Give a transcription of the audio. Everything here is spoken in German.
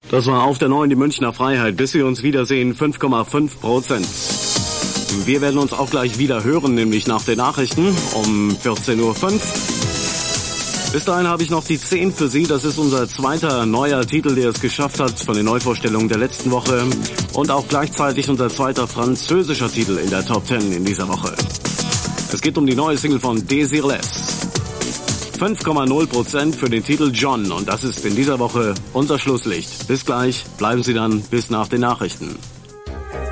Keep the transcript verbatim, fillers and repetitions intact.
Das war auf der neuen die Münchner Freiheit. Bis wir uns wiedersehen, fünf Komma fünf Prozent. Wir werden uns auch gleich wieder hören, nämlich nach den Nachrichten um vierzehn Uhr fünf. Bis dahin habe ich noch die zehn für Sie. Das ist unser zweiter neuer Titel, der es geschafft hat von den Neuvorstellungen der letzten Woche. Und auch gleichzeitig unser zweiter französischer Titel in der Top zehn in dieser Woche. Es geht um die neue Single von Desireless. fünf Komma null Prozent für den Titel John. Und das ist in dieser Woche unser Schlusslicht. Bis gleich. Bleiben Sie dann bis nach den Nachrichten.